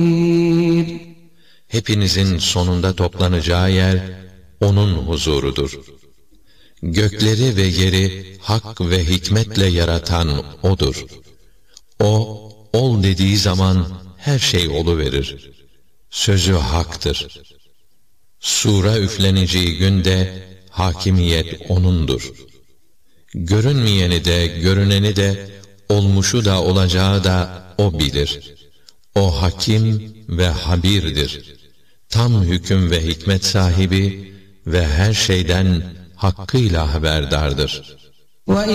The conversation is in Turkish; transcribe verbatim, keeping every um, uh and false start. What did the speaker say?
Hepinizin sonunda toplanacağı yer onun huzurudur. Gökleri ve yeri hak ve hikmetle yaratan O'dur. O, ol dediği zaman her şey oluverir. Sözü haktır. Sura üfleneceği günde hakimiyet O'nundur. Görünmeyeni de, görüneni de, olmuşu da, olacağı da O bilir. O hakim ve habirdir. Tam hüküm ve hikmet sahibi ve her şeyden hakkıyla haberdardır.